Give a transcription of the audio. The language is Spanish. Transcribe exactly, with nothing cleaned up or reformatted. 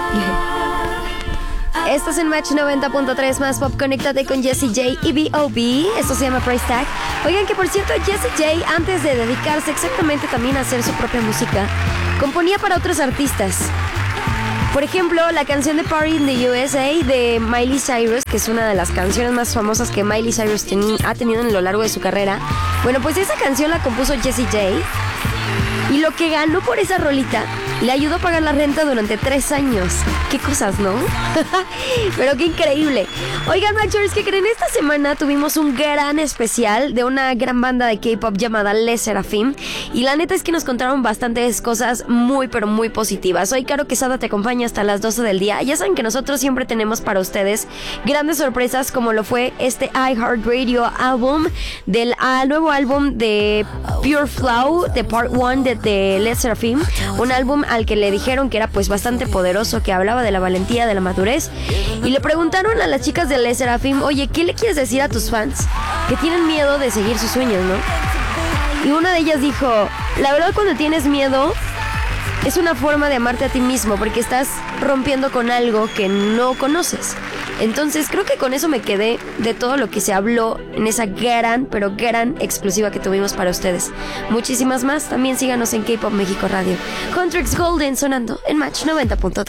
Estás en Match noventa punto tres más Pop. Conéctate con Jessie J y B O B. Esto se llama Price Tag. Oigan, que por cierto, Jessie J, antes de dedicarse exactamente también a hacer su propia música, componía para otros artistas. Por ejemplo, la canción de Party in the U S A de Miley Cyrus, que es una de las canciones más famosas que Miley Cyrus ten- ha tenido en lo largo de su carrera. Bueno, pues esa canción la compuso Jessie J. Y lo que ganó por esa rolita le ayudó a pagar la renta durante tres años. Qué cosas, ¿no? Pero qué increíble. Oigan, Matchers, ¿qué creen? Esta semana tuvimos un gran especial de una gran banda de K-pop llamada Le Sserafim. Y la neta es que nos contaron bastantes cosas muy, pero muy positivas. Hoy Caro Quesada te acompaña hasta las doce del día. Ya saben que nosotros siempre tenemos para ustedes grandes sorpresas, como lo fue este iHeartRadio álbum del uh, nuevo álbum de Pure Flow, de Part uno de, de Le Sserafim. Un álbum al que le dijeron que era pues bastante poderoso, que hablaba de la valentía, de la madurez. Y le preguntaron a las chicas de Le Sserafim: oye, ¿qué le quieres decir a tus fans que tienen miedo de seguir sus sueños, no? Y una de ellas dijo: la verdad, cuando tienes miedo es una forma de amarte a ti mismo, porque estás rompiendo con algo que no conoces. Entonces creo que con eso me quedé de todo lo que se habló en esa gran, pero gran exclusiva que tuvimos para ustedes. Muchísimas más. También síganos en K-Pop México Radio. Huntrix Golden sonando en Match noventa punto tres.